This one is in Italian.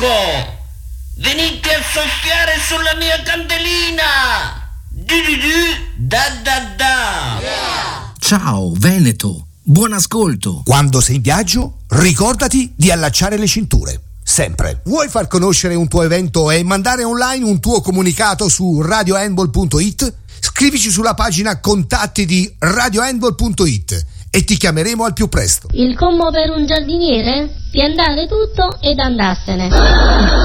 Ecco! Venite a soffiare sulla mia candelina! Da. Ciao Veneto, buon ascolto. Quando sei in viaggio, ricordati di allacciare le cinture. Sempre. Vuoi far conoscere un tuo evento e mandare online un tuo comunicato su radiohandball.it? Scrivici sulla pagina contatti di radiohandball.it e ti chiameremo al più presto. Il commo per un giardiniere? Piantare tutto ed andarsene.